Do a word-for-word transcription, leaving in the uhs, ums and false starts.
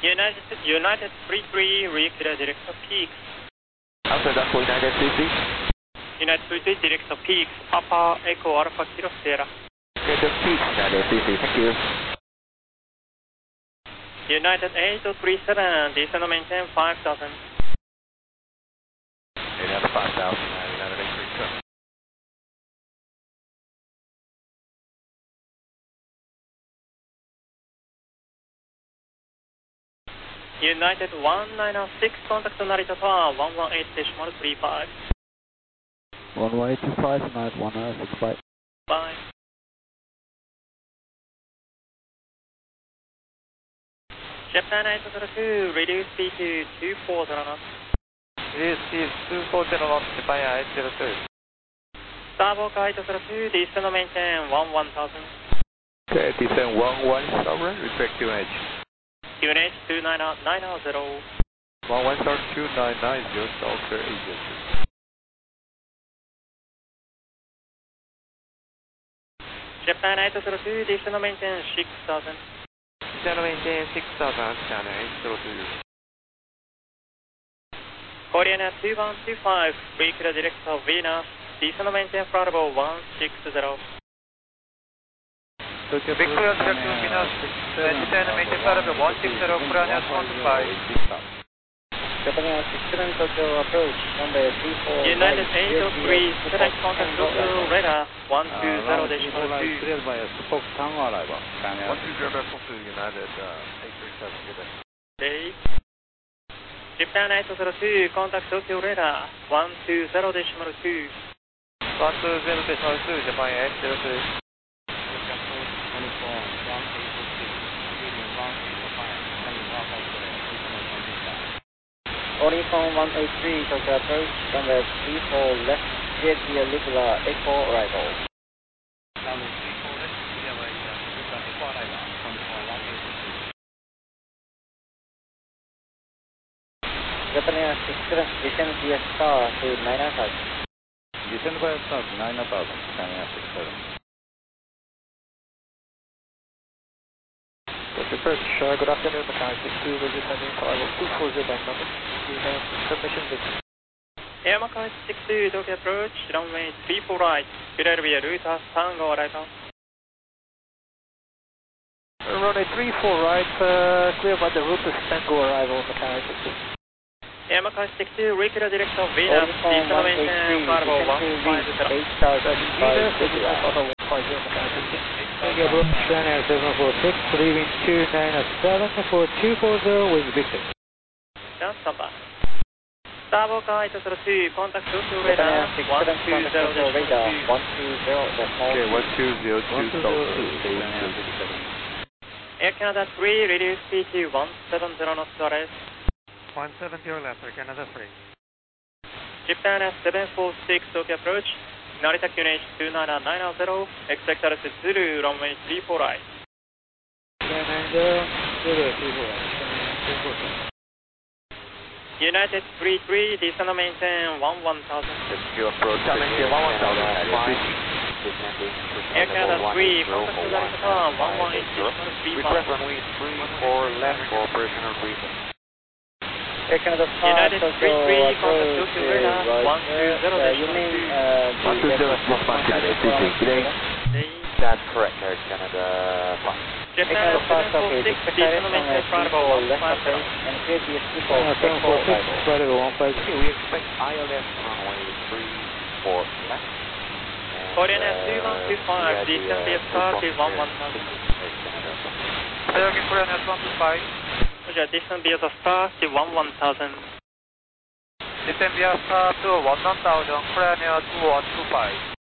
United, United three three, reclear director peaks. After that for United three three. United three three, director peaks, Papa Echo Alpha Kilo Sierra. Okay, the peak, United three three, thank you. United eight three seven, descend maintain five thousand. United five thousand, United eight three seven. United one nine six, contact Narita Tower, one one eight decimal three five. one one eight two five, United one nine six five. Bye. Japan eight zero two, reduce speed to two four zero knots. Reduce speed two four zero knots, Japan eight zero two. Starboard eight zero two, descend maintain one one thousand. Okay, descend one one thousand, respect Q N H. Q N H two nine nine zero. one one star two nine nine zero, Stalker agency. Japan eight zero two, descend maintain six thousand. Descend maintain six thousand, Japan eight zero two. Korean two one two five, reclear director Venus, descend maintain flight level one six zero. Victoria director Venus, descend maintain flight level one six zero, Korean one two five. Japan six seven Tokyo approach, number three four. United eight zero three, select contact Tokyo radar, one two zero decimal two. Cleared by a Spoke Tango arrival. one two zero to United eight three seven, good day. Okay. Japan eight zero two, contact Tokyo radar, one two zero decimal two. one two zero decimal two, Japan eight zero two. Oricon one eight three, Tokyo approach, number three four left, cleared via regular Echo arrival. Number three four left, cleared via regular Echo arrival, one eight three. Japan Air six seven, descend via star to nine thousand. Descend via star to nine thousand, Japan Air six seven. Approach, uh, good afternoon, Mechanic six two, we're descending for level two four zero back number. We have submission bits. Air Macau six two, Tokyo approach, runway three four right, clear via Ruta Tango arrival. Uh, runway three four right, uh, clear by the Ruta Tango arrival, Mechanic six two. Air Macau six two, reclear director Venus, descend maintain flight level one five zero. eight thousand Venus, descend for one five zero, Mechanic six two. India Brooks, China seven four six, leaving two nine seven for two four zero with Victor. Just stand by. Starboard eight zero two, contact Tokyo radar, one two zero decimal two. one two zero decimal two. Okay, one two zero two, Air Canada three, reduce speed to one seven zero knots to arrest. one seven zero left, Air Canada three. Japan seven four six, Tokyo approach, Narita Q N H two nine nine zero, expect altitude Zulu, runway three four right. United three three, descend maintain one one thousand. Secure approach, maintain one one thousand, Air Canada three, contact Narita Tower, one one eight decimal three five. Request runway three four left for operational reason. Air Canada United three three, contact Tokyo radar, one two zero decimal two. one two zero decimal five, United three three, good day. That's correct, Air Canada five. Japan seven four six, descend maintain flight level one five zero. And clear the people seven four six, flight level one five zero. We expect I L S runway three four left. Korean two one two five, descend via star to one one thousand. Korean one two five. Roger, descend via the star to one one thousand. Descend via star to one one thousand, Korean two one two five.